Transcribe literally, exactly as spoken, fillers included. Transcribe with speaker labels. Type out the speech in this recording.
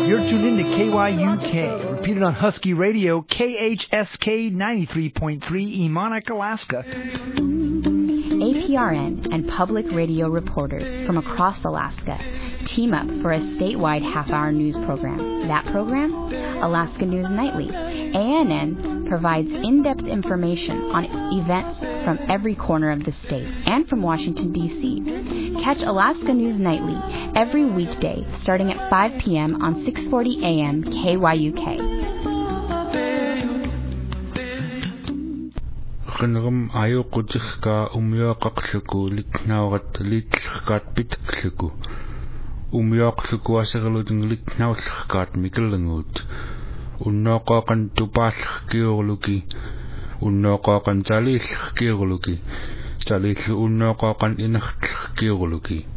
Speaker 1: You're tuned in to K Y U K, repeated on Husky Radio, K H S K ninety-three point three, Emonic, Alaska.
Speaker 2: A P R N and public radio reporters from across Alaska team up for a statewide half-hour news program. That program? Alaska News Nightly. A N N provides in-depth information on events from every corner of the state and from Washington, D C Catch Alaska News Nightly every weekday starting at five p.m. on six forty a.m. K Y U K.
Speaker 3: Qinrum ayuqutiqqa umyuaqaqluku litnaurat litlqaat pitkluku umyuaqluku aserlutun litnaulqaat mikelngut unnoqaqan tupaalkiurluki unnoqaqan talilkiurluki talillu unnoqaqan inertlkiurluki